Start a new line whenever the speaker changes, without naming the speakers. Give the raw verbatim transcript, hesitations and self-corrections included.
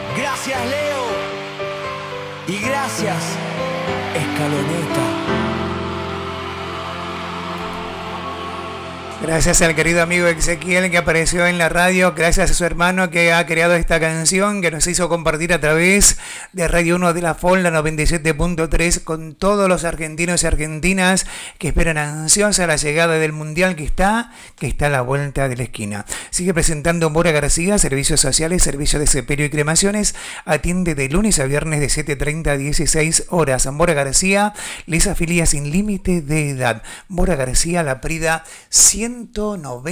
Gracias, Leo. Y gracias, Escaloneta.
Gracias al querido amigo Ezequiel que apareció en la radio, gracias a su hermano que ha creado esta canción que nos hizo compartir a través de Radio uno de la Fonda noventa y siete punto tres con todos los argentinos y argentinas que esperan ansiosa la llegada del Mundial que está, que está a la vuelta de la esquina. Sigue presentando Mora García, servicios sociales, servicios de sepelio y cremaciones, atiende de lunes a viernes de siete treinta a dieciséis horas. Mora García les afilia sin límite de edad. Mora García, La Prida ciento noventa.